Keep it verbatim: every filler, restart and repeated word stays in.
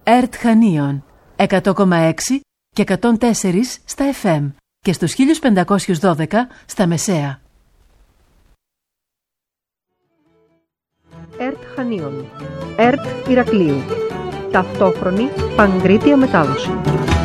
ΕΡΤ Χανίων εκατό κόμμα έξι και εκατόν τέσσερα στα εφ εμ και στους χίλια πεντακόσια δώδεκα στα μεσαία. ΕΡΤ Χανίων, ΕΡΤ Ηρακλείου. Ταυτόχρονη παγκρίτια μετάδοση.